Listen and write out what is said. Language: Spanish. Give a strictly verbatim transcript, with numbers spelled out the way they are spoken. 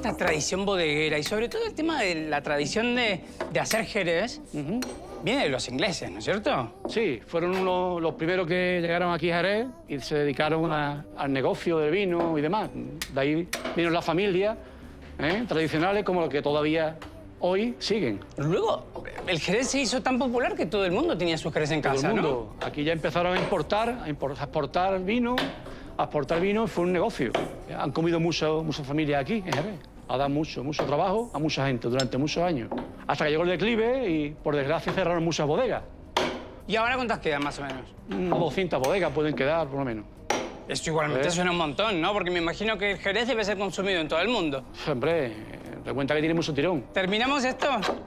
esta tradición bodeguera y sobre todo el tema de la tradición de, de hacer Jerez, uh-huh. viene de los ingleses, ¿no es cierto? Sí, fueron unos, los primeros que llegaron aquí a Jerez y se dedicaron a, al negocio del vino y demás. De ahí vino las familias ¿eh? tradicionales como las que todavía hoy siguen. Luego, el Jerez se hizo tan popular que todo el mundo tenía su Jerez en todo casa, el mundo. ¿no? Aquí ya empezaron a importar, a exportar vino. A exportar vino fue un negocio. Han comido mucho, muchas familias aquí en Jerez. Ha dado mucho, mucho trabajo a mucha gente durante muchos años. Hasta que llegó el declive y, por desgracia, cerraron muchas bodegas. ¿Y ahora cuántas quedan, más o menos? Unas doscientas bodegas pueden quedar, por lo menos. Esto igualmente ¿Eh? suena un montón, ¿no? Porque me imagino que el Jerez debe ser consumido en todo el mundo. Hombre, te cuenta que tiene mucho tirón. ¿Terminamos esto?